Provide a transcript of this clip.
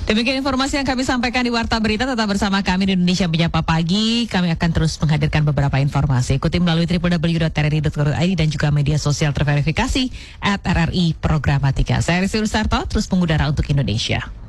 Demikian informasi yang kami sampaikan di Warta Berita. Tetap bersama kami di Indonesia Menyapa Pagi. Kami akan terus menghadirkan beberapa informasi. Ikuti melalui www.rri.co.id dan juga media sosial terverifikasi @RRI Programatika. Saya Rizky Rusarto, terus mengudara untuk Indonesia.